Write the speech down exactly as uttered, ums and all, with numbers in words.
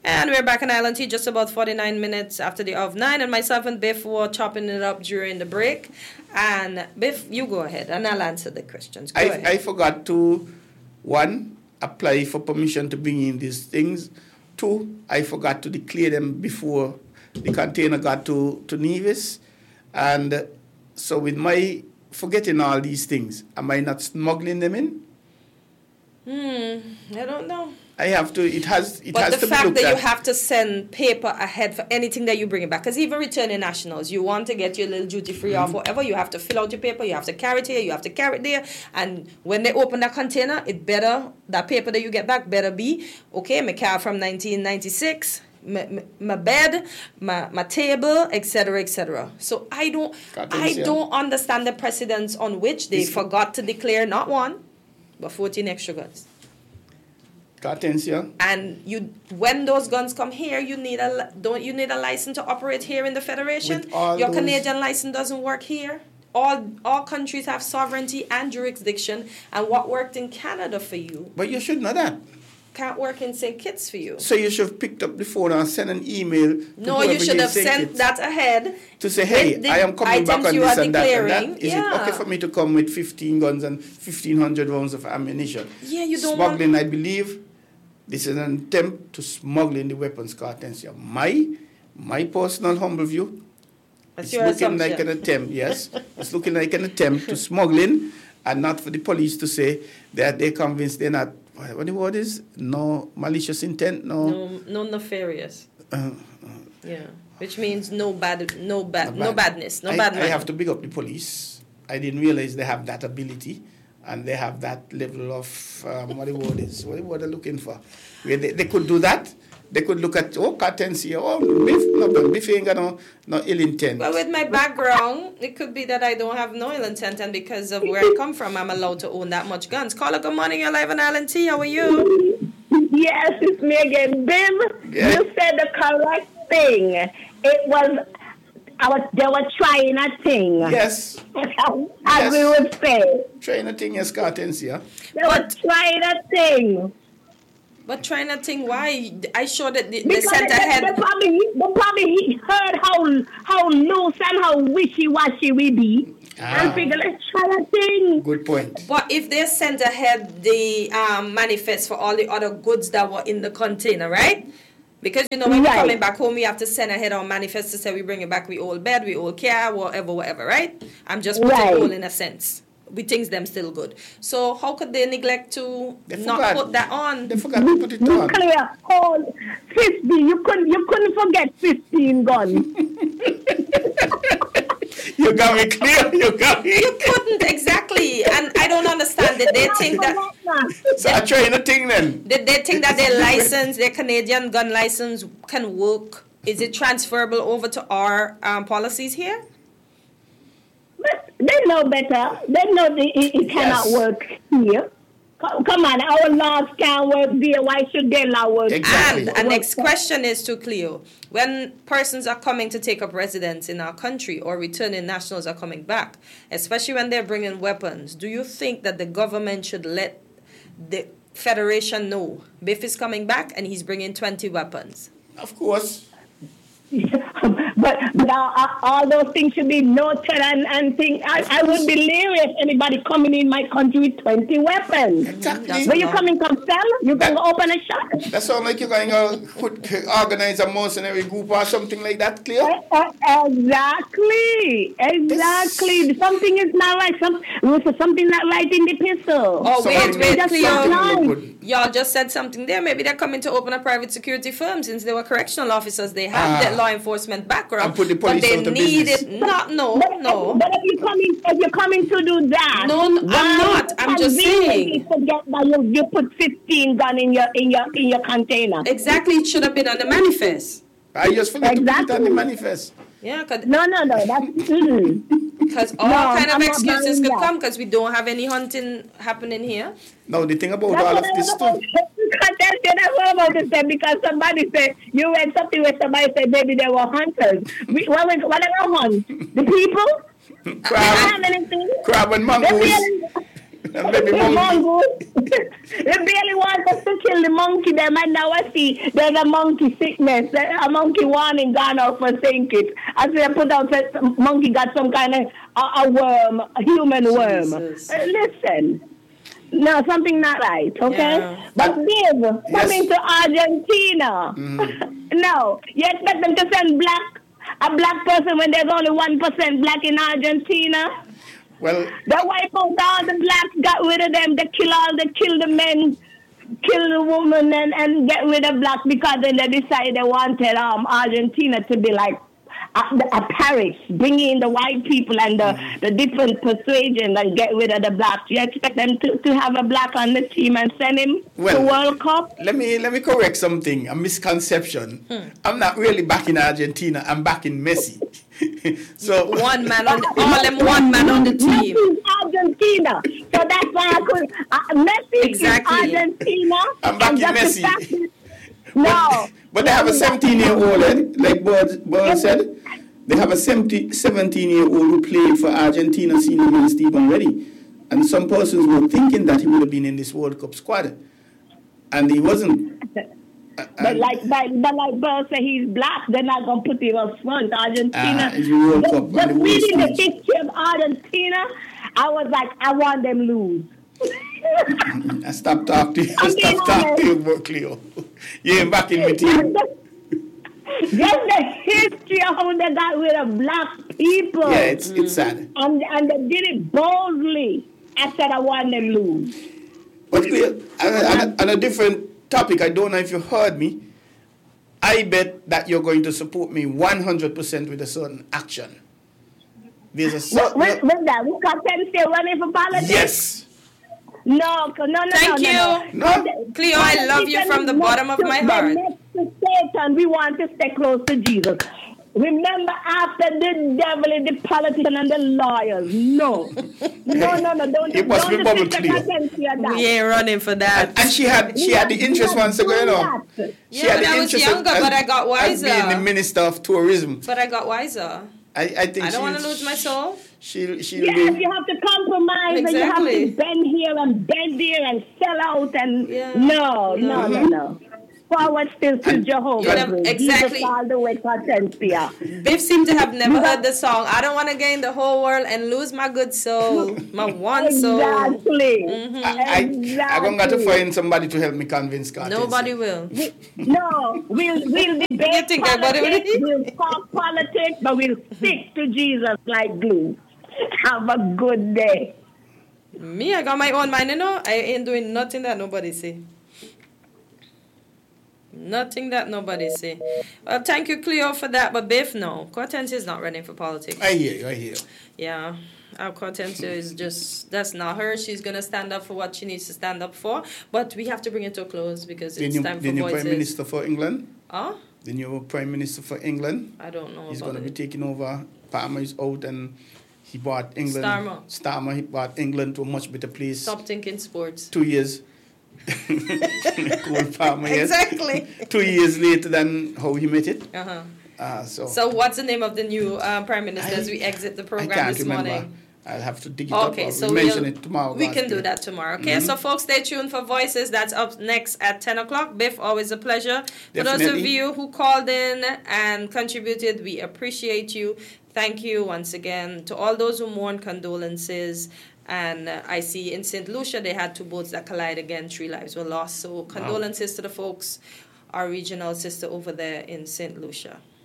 And we're back on Island Tea just about forty-nine minutes after the hour of nine. And myself and Biff were chopping it up during the break. And Biff, you go ahead and I'll answer the questions. Go I, ahead. I forgot to, one, apply for permission to bring in these things. Two, I forgot to declare them before the container got to, to Nevis. And uh, so with my forgetting all these things, am I not smuggling them in? Hmm, I don't know. I have to, it has, it but has the to be fact looked that at. you have to send paper ahead for anything that you bring it back, because even returning nationals, you want to get your little duty free Mm-hmm. off, whatever, you have to fill out your paper, you have to carry it here, you have to carry it there, and when they open that container, it better, that paper that you get back better be, okay, my car from nineteen ninety-six, my, my, my bed, my, my table, et cetera, et cetera. So I don't, I don't understand the precedents on which they it's forgot to declare not one, but fourteen extra guns. Cartencia. And you, when those guns come here, you need a don't you need a license to operate here in the Federation? Your those... Canadian license doesn't work here. All all countries have sovereignty and jurisdiction, and what worked in Canada for you, but you should know that, can't work in Saint Kitts for you. So you should have picked up the phone and sent an email. To no, you should have sent Kitts that ahead to say, hey, the I am coming back on this and that, and that. Is yeah. it okay for me to come with fifteen guns and fifteen hundred rounds of ammunition? Yeah, you don't smuggling. Want... I believe this is an attempt to smuggle in the weapons, Cartencia. My my personal humble view. That's it's looking like an attempt. Yes, it's looking like an attempt to smuggle in, and not for the police to say that they're convinced they're not. What the word is? No malicious intent. No. No, no nefarious. Uh, uh, yeah, which means no bad, no bad, no, bad. no badness, no I, bad. I have to big up the police. I didn't realize they have that ability, and they have that level of um, what the word is. What the word they're looking for? Where they, they could do that. They could look at, oh, Cartencia, oh, Biff, no, Biff ain't got no, no ill intent. Well, with my background, it could be that I don't have no ill intent, and because of where I come from, I'm allowed to own that much guns. Caller, good morning, you're live on Island Tea. How are you? Yes, it's me again. Bim, yeah. You said the correct thing. It was, I was they were trying a thing. Yes. As yes. we would say. Trying a thing, yes, Cartencia. They but, were trying a thing. But trying to think why I showed that the, the center head. They probably, they probably heard how how loose and how wishy washy we be, ah. and figure let's try a thing. Good point. But if they sent ahead the um, manifest for all the other goods that were in the container, right? Because you know when right. we're coming back home, we have to send ahead our manifest to say we bring it back. We all bed, we all care, whatever, whatever, right? I'm just putting right. all in a sense. We think them still good. So how could they neglect to they not forgot. put that on? They forgot to put it on. Clear. Oh, fifty. You couldn't. You couldn't forget fifteen guns. You got me clear. You got me. You couldn't exactly, and I don't understand. Did they think that? So I trying to think then. Did they think that their license, their Canadian gun license, can work? Is it transferable over to our um, policies here? But they know better. They know the, it, it cannot yes. work here. Come on, our laws can't work there. Why should their law work? Exactly. And the next question is to Cleo. When persons are coming to take up residence in our country or returning nationals are coming back, especially when they're bringing weapons, do you think that the government should let the Federation know Biff is coming back and he's bringing twenty weapons? Of course. but but all, all those things should be noted and, and things. I, I would be leery if anybody coming in my country with twenty weapons. Exactly. Where you coming from, sell? You going to open a shop? That sounds like you're going to organize a mercenary group or something like that, Cleo? Exactly. Exactly. This... Something is not right. Some, something not right in the pistol. Oh, wait, wait, Cleo. Y'all just said something there. Maybe they're coming to open a private security firm since they were correctional officers. They have ah. that law enforcement background. And put the police but they out of need business. it. Not, no, but, no. But if you're coming, if you're coming to do that, no, no I'm not. I'm just saying. Forget that you, you put fifteen gun in your in your in your container. Exactly, it should have been on the manifest. I just forgot exactly. to put it on the manifest. Yeah, cause no, no, no. That's because all no, kind of I'm excuses could that. come because we don't have any hunting happening here. No, the thing about that's all of this stuff. That's what I'm about to say because somebody said you read something where somebody said maybe they were hunters. We, what was what are they hunt? The people? Crab, crab and mongoose. Maybe The monkey. mongoose. They barely want us to kill the monkey. Them and now I see there's a monkey sickness. A monkey warning gone out for Saint Kitts. I see they put out that monkey got some kind of a, a worm, a human worm. Jesus. Uh, listen. No, something not right, okay? Yeah. But Dave, Yes. coming to Argentina. Mm-hmm. No, you expect them to send black, a black person when there's only one percent black in Argentina? Well, They wipe out all the blacks, got rid of them, they kill all, they kill the men, kill the woman, and, and get rid of blacks because then they decided they wanted um Argentina to be like a, a Paris, bring in the white people and the, Mm-hmm. the different persuasion and get rid of the blacks. You expect them to, to have a black on the team and send him Well, to World Cup? let me let me correct something, a misconception. Hmm. I'm not really back in Argentina. I'm back in Messi. So One man on the, all them one man on the team. Messi is Argentina. So that's why I could. Uh, Messi Exactly. is Argentina. I'm back and in just the Messi. fact that- No. But they have a seventeen-year-old, eh, like Bird, Bird said. They have a seventeen-year-old who played for Argentina senior man Stephen Reddy. And some persons were thinking that he would have been in this World Cup squad. And he wasn't. But like, but, but like Bill said, he's black. They're not gonna put him up front. Argentina. Ah, it's a World just Cup on just the world reading the stage. history of Argentina, I was like, I want them lose. I stopped talking to you. I I'm being stopped talking to you honest. about Cleo. You ain't back in with you. Just the history of how they got rid of black people. Yeah, it's it's sad. and and they did it boldly. I said I want them lose. But Cleo, on a, on a different topic, I don't know if you heard me. I bet that you're going to support me one hundred percent with a certain action. There's a What, certain... what, what that? We got them still running for politics? Yes. No, no, no, Thank no, no, you. no. No. Cleo, I love you from the bottom of my heart. Next to Satan, we want to stay close to Jesus. Remember, after the devil is the politician and the lawyers. No. No, no, no. Don't, It must don't be bubble Sister Cleo. Cadencia that. We ain't running for that. And she had she had the interest once ago, you know. She Yeah, had when I was younger, as, but I got as being the wiser. minister of tourism. But I got wiser. I, I think I don't want to she'll- lose my soul. She'll she'll Yes, do. you have to compromise and you have Exactly. to bend here and bend there and sell out and Yeah. no, no, no, no. Forward still to And- Jehovah. You never- exactly. Jesus all the way to Cadencia. Biff seemed to have never heard the song. I don't want to gain the whole world and lose my good soul, my one soul. Exactly. Mm-hmm. I, I, Exactly. I'm going to find somebody to help me convince God. Nobody will. No, we'll we'll You debate think everybody will? politics, we'll talk politics, but we'll stick to Jesus like glue. Have a good day. Me, I got my own mind, you know. I ain't doing nothing that nobody say. Nothing that nobody say. Well, thank you, Cleo, for that. But Biff, no. Cortensia is not running for politics. I hear you, I hear you. Yeah. Our Cortensia is just, that's not her. She's going to stand up for what she needs to stand up for. But we have to bring it to a close because The it's new, time the for new Prime voices. Minister for England, Huh? the new Prime Minister for England, I don't know he's about going to be it. taking over. Palmer is out and he brought England. Starmer. Starmer, he brought England to a much better place. Stop thinking sports. Two years. Cole Palmer, yes. Exactly. Two years later than how he met it. Uh-huh. Uh, so, So what's the name of the new uh, Prime Minister I- as we exit the I program can't this remember. morning? I'll have to dig it up. Okay, Or so we'll mention we'll- it tomorrow. We God's can do will. that tomorrow. Okay, Mhm. so folks, stay tuned for Voices. That's up next at ten o'clock. Biff, always a pleasure. For those of Definitely. you who called in and contributed, we appreciate you. Thank you once again. To all those who mourn, condolences. And uh, I see in Saint Lucia, they had two boats that collide again. Three lives were lost. So condolences to the folks, our regional sister over there in Saint Lucia.